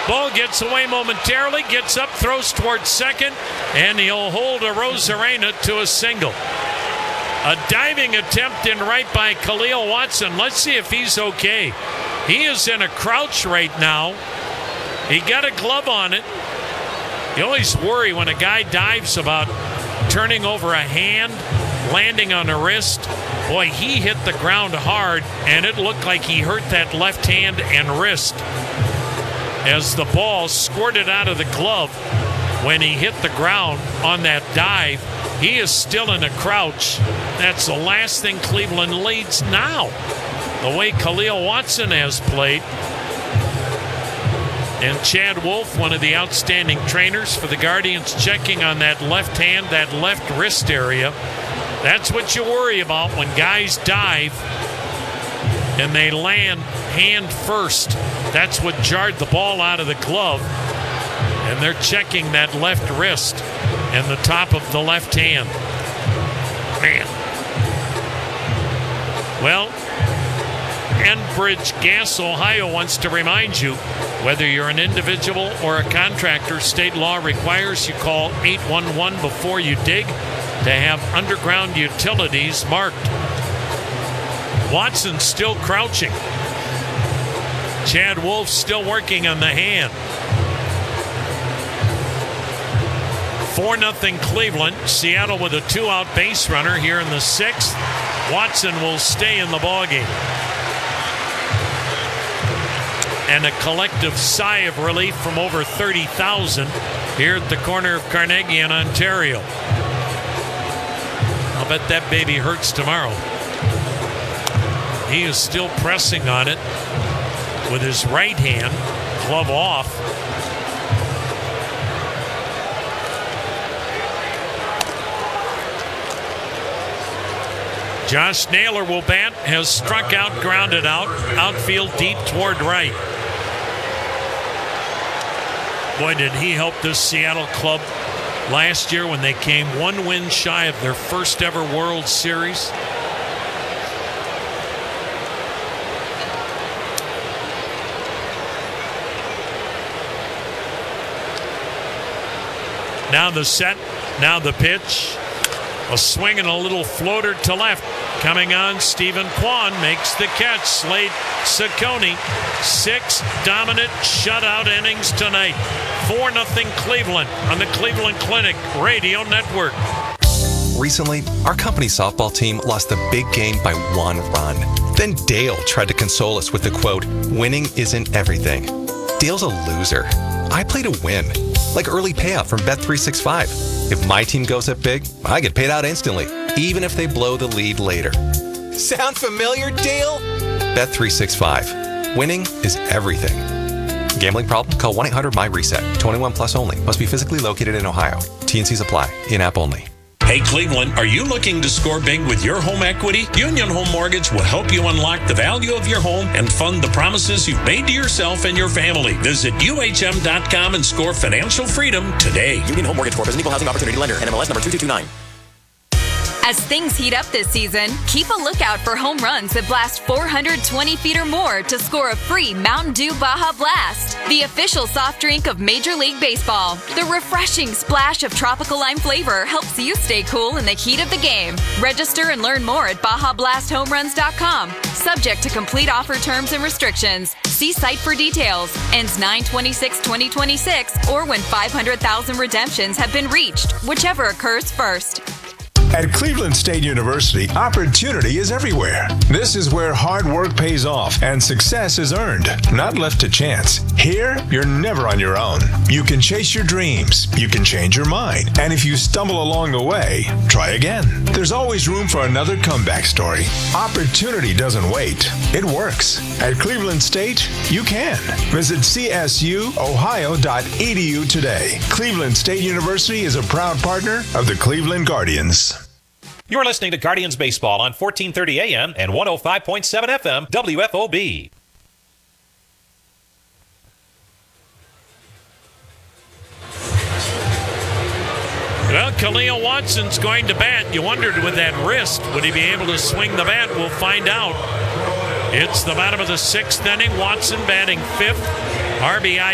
Ball gets away momentarily, gets up, throws towards second, and he'll hold Arozarena to a single. A diving attempt in right by Khalil Watson. Let's see if he's okay. He is in a crouch right now. He got a glove on it. You always worry when a guy dives about turning over a hand, landing on a wrist. Boy, he hit the ground hard, and it looked like he hurt that left hand and wrist as the ball squirted out of the glove when he hit the ground on that dive. He is still in a crouch. That's the last thing Cleveland leads now, the way Khalil Watson has played. And Chad Wolf, one of the outstanding trainers for the Guardians, checking on that left hand, that left wrist area. That's what you worry about when guys dive and they land hand first. That's what jarred the ball out of the glove. And they're checking that left wrist and the top of the left hand. Man. Well, Enbridge Gas Ohio wants to remind you, whether you're an individual or a contractor, state law requires you call 811 before you dig to have underground utilities marked. Watson's still crouching. Chad Wolf still working on the hand. 4-0 Cleveland. Seattle with a 2-out base runner here in the 6th. Watson will stay in the ballgame. And a collective sigh of relief from over 30,000 here at the corner of Carnegie in Ontario. I'll bet that baby hurts tomorrow. He is still pressing on it with his right hand, glove off. Josh Naylor will bat, has struck out, grounded out, outfield deep toward right. Boy, did he help this Seattle club last year when they came one win shy of their first ever World Series. Now the set, now the pitch. A swing and a little floater to left. Coming on, Stephen Kwan makes the catch. Slade Ciccone, 6 dominant shutout innings tonight. 4-0 Cleveland on the Cleveland Clinic Radio Network. Recently, our company's softball team lost the big game by 1 run. Then Dale tried to console us with the quote, "Winning isn't everything." Dale's a loser. I play to win, like early payout from Bet365. If my team goes up big, I get paid out instantly, even if they blow the lead later. Sound familiar, Dale? Bet365. Winning is everything. Gambling problem? Call 1-800-MY-RESET. 21 plus only. Must be physically located in Ohio. T&Cs apply. In-app only. Hey Cleveland, are you looking to score big with your home equity? Union Home Mortgage will help you unlock the value of your home and fund the promises you've made to yourself and your family. Visit UHM.com and score financial freedom today. Union Home Mortgage Corp is an equal housing opportunity lender. NMLS number 2229. As things heat up this season, keep a lookout for home runs that blast 420 feet or more to score a free Mountain Dew Baja Blast, the official soft drink of Major League Baseball. The refreshing splash of tropical lime flavor helps you stay cool in the heat of the game. Register and learn more at BajaBlastHomeRuns.com. Subject to complete offer terms and restrictions. See site for details. Ends 9/26/2026 or when 500,000 redemptions have been reached, whichever occurs first. At Cleveland State University, opportunity is everywhere. This is where hard work pays off and success is earned, not left to chance. Here, you're never on your own. You can chase your dreams. You can change your mind. And if you stumble along the way, try again. There's always room for another comeback story. Opportunity doesn't wait. It works. At Cleveland State, you can. Visit csuohio.edu today. Cleveland State University is a proud partner of the Cleveland Guardians. You're listening to Guardians Baseball on 1430 AM and 105.7 FM WFOB. Well, Khalil Watson's going to bat. You wondered with that wrist, would he be able to swing the bat? We'll find out. It's the bottom of the 6th inning. Watson batting 5th. RBI